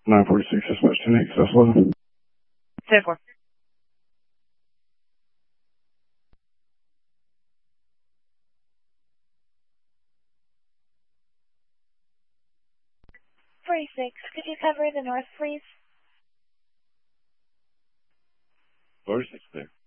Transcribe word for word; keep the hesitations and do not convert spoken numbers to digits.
nine forty-six, dispatch ten eight, South eleven. ten four. forty-six, could you cover the north, please? forty-six, clear.